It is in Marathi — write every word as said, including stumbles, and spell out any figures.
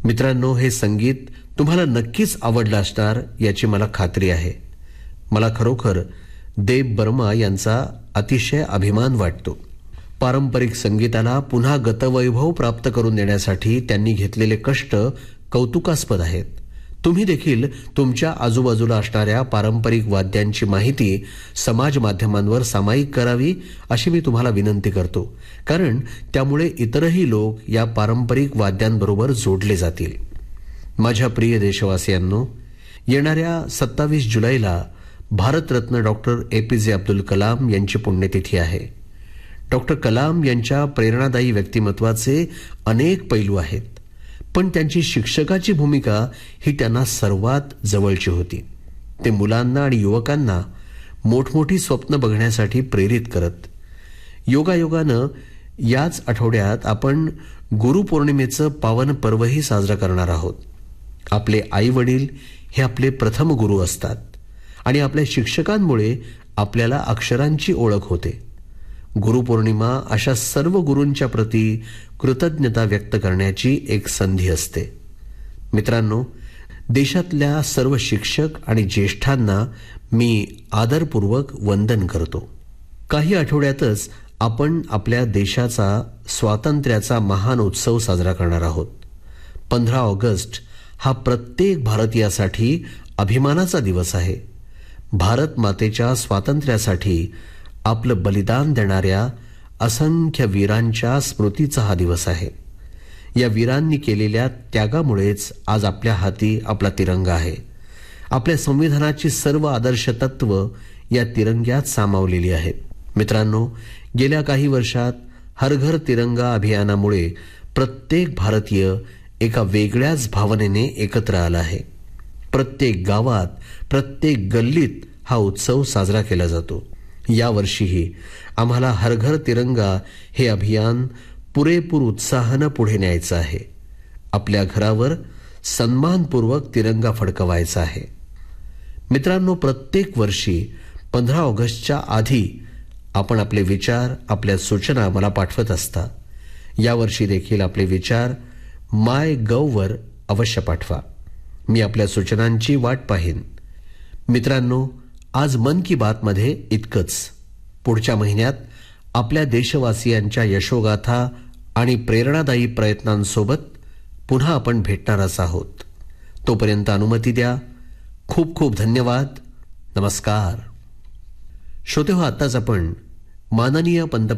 मित्रांनो, हे संगीत तुम्हाला नक्कीच आवडलं असणार याची मला खात्री आहे. मला खरोखर देव बर्मा यांचा अतिशय अभिमान वाटतो. पारंपरिक संगीताला पुन्हा गतवैभव प्राप्त करून देण्यासाठी त्यांनी घेतलेले कष्ट कौतुकास्पद आहेत. तुम्ही देखील तुमच्या आजूबाजूला असणाऱ्या पारंपरिक वाद्यांची माहिती समाज माध्यमांवर सामायिक करावी अशी मी तुम्हाला विनंती करतो, कारण त्यामुळे इतरही लोक या पारंपरिक वाद्यांबरोबर जोडले जातील. माझ्या प्रिय देशवासियांनो, येणाऱ्या सत्तावीस जुलैला भारतरत्न डॉक्टर ए पी जे अब्दुल कलाम यांची पुण्यतिथी आहे. डॉक्टर कलाम यांच्या प्रेरणादायी व्यक्तिमत्वाचे अनेक पैलू आहेत, पण त्यांची शिक्षकाची भूमिका ही त्यांना सर्वात जवळची होती. ते मुलांना आणि युवकांना मोठमोठी स्वप्न बघण्यासाठी प्रेरित करत. योगायोगानं याच आठवड्यात आपण गुरुपौर्णिमेचं पावन पर्वही साजरं करणार आहोत. आपले आई वडील हे आपले प्रथम गुरु असतात आणि आपल्या शिक्षकांमुळे आपल्याला अक्षरांची ओळख होते. गुरुपौर्णिमा अशा सर्व गुरूंच्या प्रती कृतज्ञता व्यक्त करण्याची एक संधी असते. मित्रांनो, देशातल्या सर्व शिक्षक आणि ज्येष्ठांना मी आदरपूर्वक वंदन करतो. काही आठवड्यातच आपण आपल्या देशाचा स्वातंत्र्याचा महान उत्सव साजरा करणार आहोत. पंधरा ऑगस्ट हा प्रत्येक भारतीयासाठी अभिमानाचा दिवस आहे. भारत मातेच्या स्वातंत्र्यासाठी आपलं बलिदान देणाऱ्या असंख्य वीरांच्या स्मृतीचा हा दिवस आहे. या वीरांनी केलेल्या त्यागामुळेच आज आपल्या हाती आपला तिरंगा आहे. आपल्या संविधानाची सर्व आदर्श तत्व या तिरंग्यात सामावलेली आहेत. मित्रांनो, गेल्या काही वर्षात हर घर तिरंगा अभियानामुळे प्रत्येक भारतीय एका वेगळ्याच भावनेने एकत्र आला आहे. प्रत्येक गावात, प्रत्येक गल्लीत हा उत्सव साजरा केला जातो. यावर्षीही आम्हाला हर घर तिरंगा हे अभियान पुरेपूर उत्साहानं पुढे न्यायचं आहे. आपल्या घरावर सन्मानपूर्वक तिरंगा फडकवायचा आहे. मित्रांनो, प्रत्येक वर्षी पंधरा ऑगस्टच्या आधी आपण आपले विचार, आपल्या सूचना मला पाठवत असता. यावर्षी देखील आपले विचार माय गव्हवर अवश्य पाठवा. मी आपल्या सूचनांची वाट पाहीन. मित्रांनो, आज मन की बात मध्ये इतकंच. पुढच्या महिन्यात आपल्या देशवासियांच्या यशोगाथा आणि प्रेरणादायी प्रयत्नांसोबत पुन्हा आपण भेटणारच आहोत. तोपर्यंत अनुमती द्या. खूप खूप धन्यवाद. नमस्कार. श्रोतेहो, आत्ताच आपण माननीय पंतप्रधान